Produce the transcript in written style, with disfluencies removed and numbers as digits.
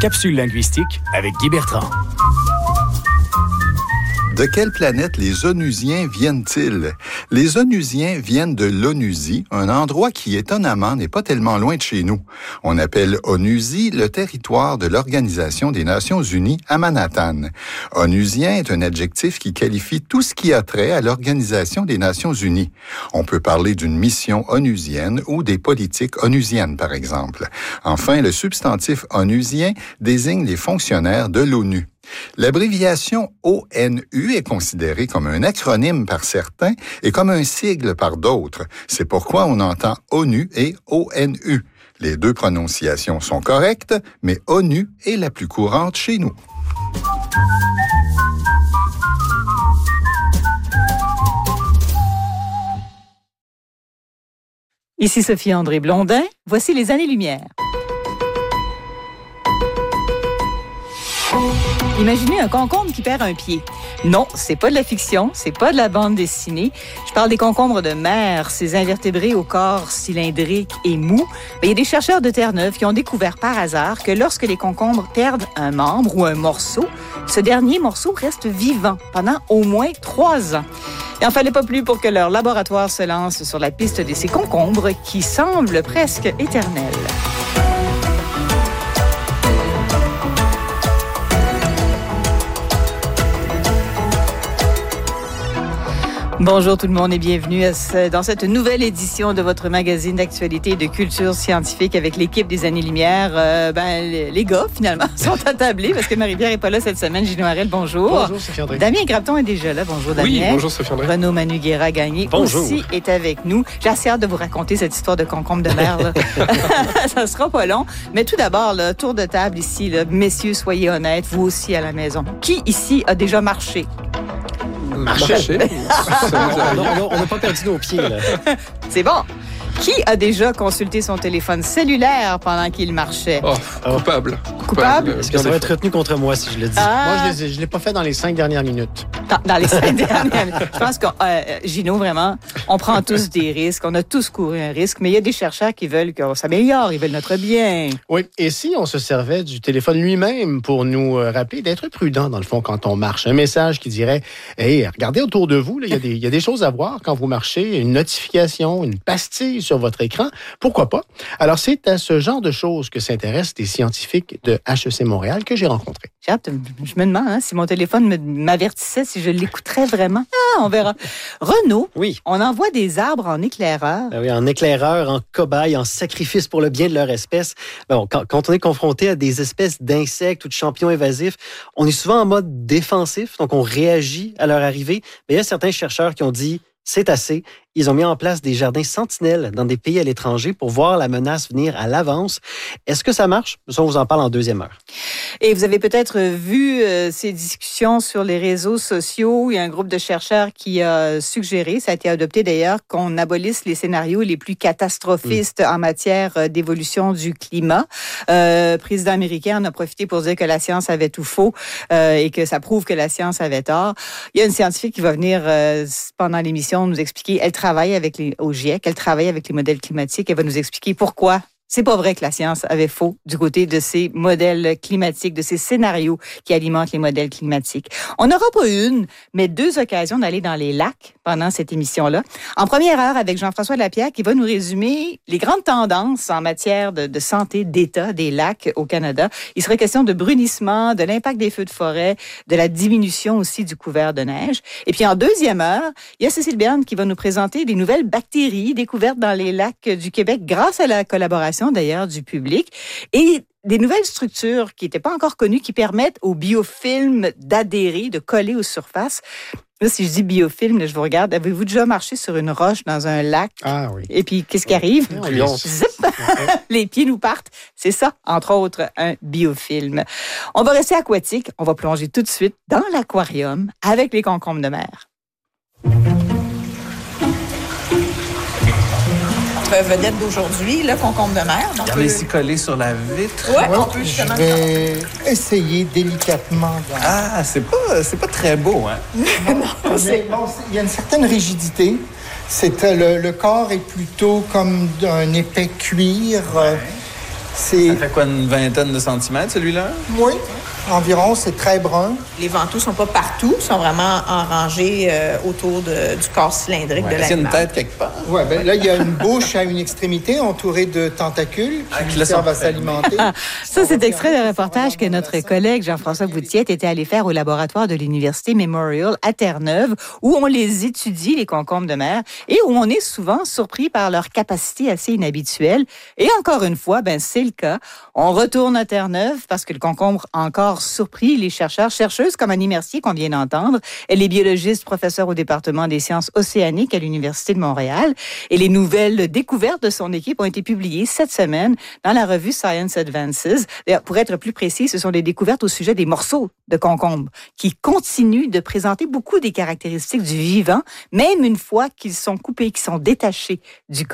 Capsule linguistique avec Guy Bertrand. De quelle planète les Onusiens viennent-ils? Les Onusiens viennent de l'Onusie, un endroit qui, étonnamment, n'est pas tellement loin de chez nous. On appelle Onusie le territoire de l'Organisation des Nations Unies à Manhattan. Onusien est un adjectif qui qualifie tout ce qui a trait à l'Organisation des Nations Unies. On peut parler d'une mission onusienne ou des politiques onusiennes, par exemple. Enfin, le substantif onusien désigne les fonctionnaires de l'ONU. L'abréviation ONU est considérée comme un acronyme par certains et comme un sigle par d'autres. C'est pourquoi on entend ONU et ONU. Les deux prononciations sont correctes, mais ONU est la plus courante chez nous. Ici Sophie-André Blondin, voici les années-lumière. Imaginez un concombre qui perd un pied. Non, c'est pas de la fiction, c'est pas de la bande dessinée. Je parle des concombres de mer, ces invertébrés au corps cylindrique et mou. Il y a des chercheurs de Terre-Neuve qui ont découvert par hasard que lorsque les concombres perdent un membre ou un morceau, ce dernier morceau reste vivant pendant au moins 3 ans. Il n'en fallait pas plus pour que leur laboratoire se lance sur la piste de ces concombres qui semblent presque éternels. Bonjour tout le monde et bienvenue dans cette nouvelle édition de votre magazine d'actualité et de culture scientifique avec l'équipe des Années-Lumière. Les gars, finalement, sont attablés parce que Marie-Pierre n'est pas là cette semaine. Gino Harel, bonjour. Bonjour, Sophie-André. Damien Grapton est déjà là. Bonjour, Damien. Oui, bonjour, Sophie-André. Renaud Manu-Guérin-Gagné aussi est avec nous. J'ai assez hâte de vous raconter cette histoire de concombre de mer. Ça sera pas long. Mais tout d'abord, le tour de table ici. Là. Messieurs, soyez honnêtes, vous aussi à la maison. Qui ici a déjà marché? Marché. On n'a pas perdu nos pieds, là. C'est bon. Qui a déjà consulté son téléphone cellulaire pendant qu'il marchait? Coupable. Coupable? Est-ce que ça va être retenu contre moi si je le dis? Moi, je ne l'ai pas fait dans les 5 dernières minutes. Dans les 5 dernières minutes. Je pense que, Gino, vraiment, on prend tous des risques. On a tous couru un risque. Mais il y a des chercheurs qui veulent qu'on s'améliore. Ils veulent notre bien. Oui. Et si on se servait du téléphone lui-même pour nous rappeler d'être prudent, dans le fond, quand on marche? Un message qui dirait, hey, regardez autour de vous, il y a des choses à voir quand vous marchez. Une notification, une pastille sur votre écran. Pourquoi pas? Alors, c'est à ce genre de choses que s'intéressent des scientifiques de HEC Montréal que j'ai rencontrés. Je me demande si mon téléphone m'avertissait, si je l'écouterais vraiment. On verra. Renaud, oui. On envoie des arbres en éclaireur. Oui, en éclaireur, en cobaye, en sacrifice pour le bien de leur espèce. Bon, quand on est confronté à des espèces d'insectes ou de champignons évasifs, on est souvent en mode défensif, donc on réagit à leur arrivée. Mais il y a certains chercheurs qui ont dit « c'est assez ». Ils ont mis en place des jardins sentinelles dans des pays à l'étranger pour voir la menace venir à l'avance. Est-ce que ça marche? Ça, on vous en parle en deuxième heure. Et vous avez peut-être vu ces discussions sur les réseaux sociaux. Il y a un groupe de chercheurs qui a suggéré, ça a été adopté d'ailleurs, qu'on abolisse les scénarios les plus catastrophistes en matière d'évolution du climat. Le président américain en a profité pour dire que la science avait tout faux et que ça prouve que la science avait tort. Il y a une scientifique qui va venir pendant l'émission nous expliquer. Elle travaille au GIEC, elle travaille avec les modèles climatiques. Elle va nous expliquer pourquoi c'est pas vrai que la science avait faux du côté de ces modèles climatiques, de ces scénarios qui alimentent les modèles climatiques. On n'aura pas une, mais 2 occasions d'aller dans les lacs pendant cette émission-là. En première heure, avec Jean-François Lapierre, qui va nous résumer les grandes tendances en matière de santé d'état des lacs au Canada. Il serait question de brunissement, de l'impact des feux de forêt, de la diminution aussi du couvert de neige. Et puis en deuxième heure, il y a Cécile Berne qui va nous présenter des nouvelles bactéries découvertes dans les lacs du Québec grâce à la collaboration d'ailleurs du public et des nouvelles structures qui n'étaient pas encore connues qui permettent aux biofilms d'adhérer, de coller aux surfaces. Là, si je dis biofilm, je vous regarde. Avez-vous déjà marché sur une roche dans un lac? Ah oui. Et puis, qu'est-ce qui arrive? Zip! Les pieds nous partent. C'est ça, entre autres, un biofilm. On va rester aquatique. On va plonger tout de suite dans l'aquarium avec les concombres de mer. Vedette d'aujourd'hui, le concombre de mer. Regardez ici collé sur la vitre. Oui, on peut justement. Je vais essayer délicatement. Ah, c'est pas très beau, hein? Non, il y a une certaine rigidité. Le corps est plutôt comme d'un épais cuir. Ouais. Ça fait quoi, une vingtaine de centimètres, celui-là? Oui, environ, c'est très brun. Les ventouses ne sont pas partout, sont vraiment en rangée autour du corps cylindrique de Est-ce qu'il y a une l'animal. tête quelque part? Ouais, ben là, il y a une bouche à une extrémité entourée de tentacules qui lui servent à s'alimenter. Ça, c'est extrait d'un reportage que notre collègue Jean-François Boutiette était allé faire au laboratoire de l'Université Memorial à Terre-Neuve, où on les étudie, les concombres de mer, et où on est souvent surpris par leur capacité assez inhabituelle. Et encore une fois, c'est le cas. On retourne à Terre-Neuve parce que le concombre a encore surpris les chercheurs, chercheuses comme Annie Mercier qu'on vient d'entendre. Elle est biologiste, professeure au département des sciences océaniques à l'Université de Montréal. Et les nouvelles découvertes de son équipe ont été publiées cette semaine dans la revue Science Advances. D'ailleurs, pour être plus précis, ce sont des découvertes au sujet des morceaux de concombre qui continuent de présenter beaucoup des caractéristiques du vivant, même une fois qu'ils sont coupés, qu'ils sont détachés du corps.